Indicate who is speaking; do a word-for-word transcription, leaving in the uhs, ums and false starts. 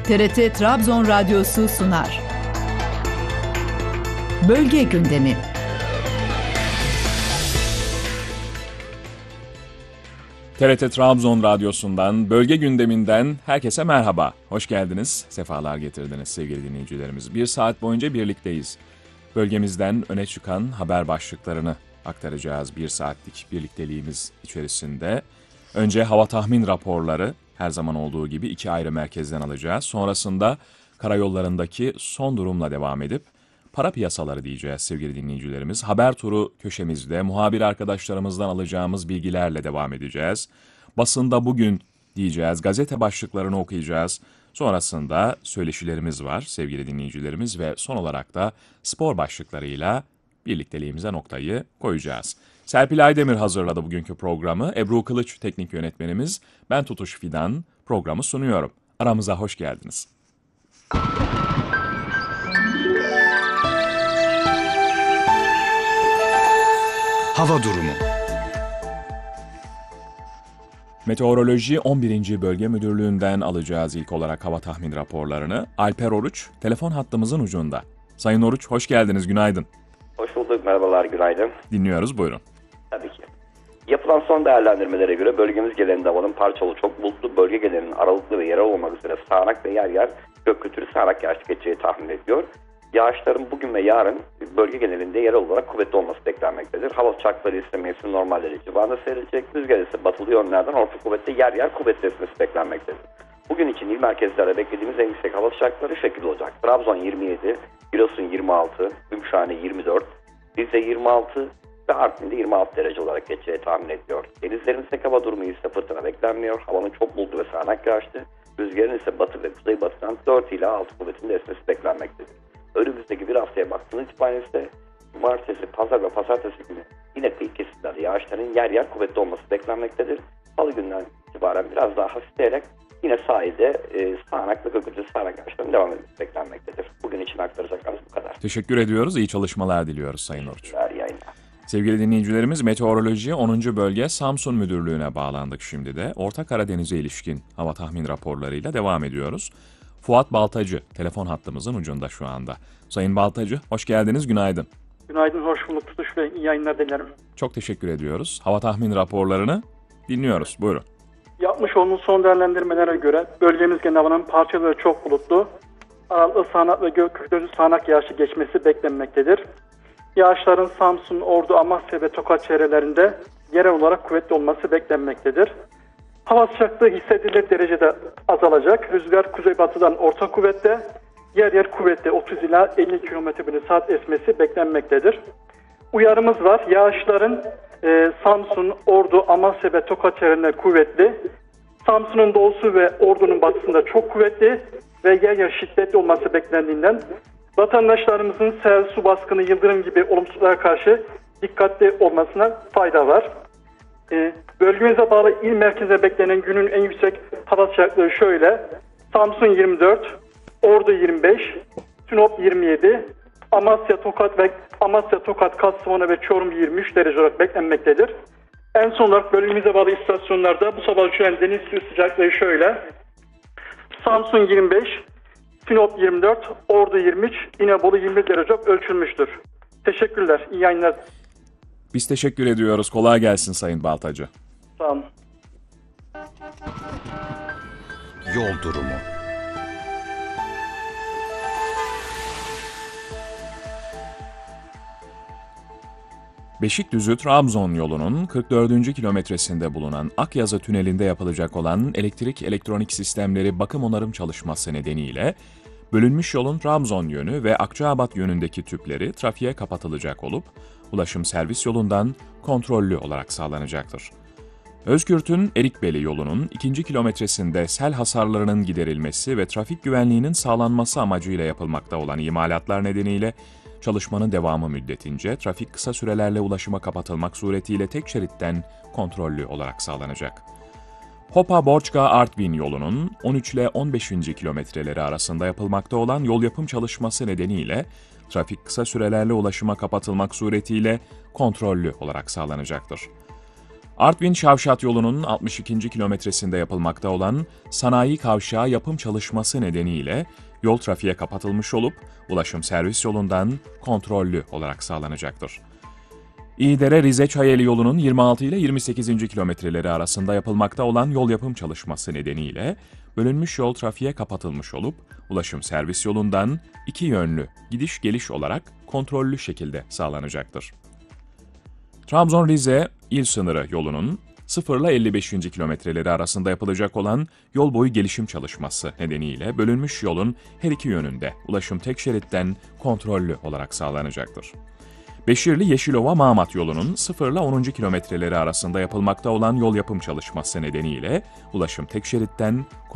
Speaker 1: T R T Trabzon Radyosu sunar. Bölge gündemi.
Speaker 2: T R T Trabzon Radyosu'ndan, bölge gündeminden herkese merhaba. Hoş geldiniz, sefalar getirdiniz sevgili dinleyicilerimiz. Bir saat boyunca birlikteyiz. Bölgemizden öne çıkan haber başlıklarını aktaracağız bir saatlik birlikteliğimiz içerisinde. Önce hava tahmin raporları, her zaman olduğu gibi iki ayrı merkezden alacağız. Sonrasında karayollarındaki son durumla devam edip para piyasaları diyeceğiz sevgili dinleyicilerimiz. Haber turu köşemizde muhabir arkadaşlarımızdan alacağımız bilgilerle devam edeceğiz. Basında bugün diyeceğiz, gazete başlıklarını okuyacağız. Sonrasında söyleşilerimiz var sevgili dinleyicilerimiz ve son olarak da spor başlıklarıyla birlikteliğimize noktayı koyacağız. Serpil Aydemir hazırladı bugünkü programı. Ebru Kılıç teknik yönetmenimiz. Ben Tutuş Fidan programı sunuyorum. Aramıza hoş geldiniz.
Speaker 3: Hava durumu.
Speaker 2: Meteoroloji on birinci Bölge Müdürlüğü'nden alacağız ilk olarak hava tahmin raporlarını. Alper Oruç, telefon hattımızın ucunda. Sayın Oruç, hoş geldiniz, günaydın.
Speaker 4: Hoş bulduk, merhabalar, günaydın.
Speaker 2: Dinliyoruz, buyurun.
Speaker 4: Tabii ki. Yapılan son değerlendirmelere göre bölgemiz genelinde havanın parçalı çok bulutlu, bölge genelinin aralıklı ve yerel olmak üzere sağanak ve yer yer gök gürültülü sağanak yağış geçeceği tahmin ediliyor. Yağışların bugün ve yarın bölge genelinde yerel olarak kuvvetli olması beklenmektedir. Hava sıcaklıkları ise mevsim normalleri civarında seyredecek. Rüzgar ise batılı yönlerden orta kuvvetli yer yer kuvvetli esmesi beklenmektedir. Bugün için il merkezlerde beklediğimiz en yüksek hava sıcaklıkları şu şekilde olacak. Trabzon yirmi yedi, Giresun yirmi altı, Gümüşhane yirmi dört, Rize yirmi altı ve Artvin'de yirmi altı derece olarak geçeceği tahmin ediliyor. Denizlerimizdeki hava durumu ise fırtına beklenmiyor. Havanın çok bulutlu ve sağanak yağışlı. Rüzgarın ise batı ve kuzeybatıdan dört ila altı kuvvetinde esmesi beklenmektedir. Önümüzdeki bir haftaya baktığınız itibariyle ise cumartesi, pazar ve pazartesi günü yine kıyı kesimlerde yağışların yer yer kuvvetli olması beklenmektedir. Salı günden itibaren biraz daha hafifleyerek yine sahilde e, sağanak ve gök gürültülü sağanak yağışların devam etmesi beklenmektedir. Bugün için aktaracaklarımız bu kadar.
Speaker 2: Teşekkür ediyoruz, iyi çalışmalar diliyoruz Sayın Oruç.
Speaker 4: Yayınlar.
Speaker 2: Sevgili dinleyicilerimiz, Meteoroloji onuncu Bölge Samsun Müdürlüğü'ne bağlandık şimdi de. Orta Karadeniz'e ilişkin hava tahmin raporlarıyla devam ediyoruz. Fuat Baltacı telefon hattımızın ucunda şu anda. Sayın Baltacı, hoş geldiniz, günaydın.
Speaker 5: Günaydın, hoş bulduk Tutuş Bey. İyi yayınlar dilerim.
Speaker 2: Çok teşekkür ediyoruz. Hava tahmin raporlarını dinliyoruz. Buyurun.
Speaker 5: Yapmış olduğunuz son değerlendirmelere göre bölgemiz genel havanın parçalı ve çok bulutlu, aralıklı sağanak ve gök gürültülü sağanak yağışı geçmesi beklenmektedir. Yağışların Samsun, Ordu, Amasya ve Tokat çevrelerinde yerel olarak kuvvetli olması beklenmektedir. Hava sıcaklığı hissedilir derecede azalacak. Rüzgar kuzeybatıdan orta kuvvette, yer yer kuvvetli otuz ila elli kilometre bölü saat esmesi beklenmektedir. Uyarımız var. Yağışların e, Samsun, Ordu, Amasya ve Tokat çevrelerinde kuvvetli. Samsun'un doğusu ve Ordu'nun batısında çok kuvvetli ve yer yer şiddetli olması beklendiğinden vatandaşlarımızın sel, su baskını, yıldırım gibi olumsuzluğa karşı dikkatli olmasına fayda var. E, bölgemize bağlı il merkezine beklenen günün en yüksek hava sıcaklığı şöyle: Samsun yirmi dört, Ordu yirmi beş, Sinop yirmi yedi, Amasya, Tokat ve Amasya, Tokat, Kastamonu ve Çorum yirmi üç derece olarak beklenmektedir. En son olarak bölgemize bağlı istasyonlarda bu sabah ölçülen deniz suyu sıcaklığı şöyle: Samsun yirmi beş, Sinop yirmi dört, Ordu yirmi üç, İnebolu yirmi bir derece olarak ölçülmüştür. Teşekkürler, iyi yayınlar.
Speaker 2: Biz teşekkür ediyoruz. Kolay gelsin Sayın Baltacı.
Speaker 5: Sağ olun.
Speaker 3: Yol durumu.
Speaker 2: Beşikdüzü-Trabzon yolunun kırk dördüncü kilometresinde bulunan Akyazı Tüneli'nde yapılacak olan elektrik elektronik sistemleri bakım onarım çalışması nedeniyle bölünmüş yolun Trabzon yönü ve Akçaabat yönündeki tüpleri trafiğe kapatılacak olup ulaşım servis yolundan kontrollü olarak sağlanacaktır. Özkürt'ün Erikbeli yolunun ikinci kilometresinde sel hasarlarının giderilmesi ve trafik güvenliğinin sağlanması amacıyla yapılmakta olan imalatlar nedeniyle çalışmanın devamı müddetince trafik kısa sürelerle ulaşıma kapatılmak suretiyle tek şeritten kontrollü olarak sağlanacak. Hopa-Borçka-Artvin yolunun on üç ile on beşinci kilometreleri arasında yapılmakta olan yol yapım çalışması nedeniyle trafik kısa sürelerle ulaşıma kapatılmak suretiyle kontrollü olarak sağlanacaktır. Artvin-Şavşat yolunun altmış ikinci kilometresinde yapılmakta olan sanayi kavşağı yapım çalışması nedeniyle yol trafiğe kapatılmış olup ulaşım servis yolundan kontrollü olarak sağlanacaktır. İğdere-Rize Çayeli yolunun yirmi altı ile yirmi sekizinci kilometreleri arasında yapılmakta olan yol yapım çalışması nedeniyle bölünmüş yol trafiğe kapatılmış olup ulaşım servis yolundan iki yönlü gidiş geliş olarak kontrollü şekilde sağlanacaktır. Trabzon-Rize il sınırı yolunun sıfır ile elli beşinci kilometreleri arasında yapılacak olan yol boyu gelişim çalışması nedeniyle bölünmüş yolun her iki yönünde ulaşım tek şeritten kontrollü olarak sağlanacaktır. Beşirli Yeşilova-Mamat yolunun sıfır ile onuncu kilometreleri arasında yapılmakta olan yol yapım çalışması nedeniyle ulaşım tek şeritten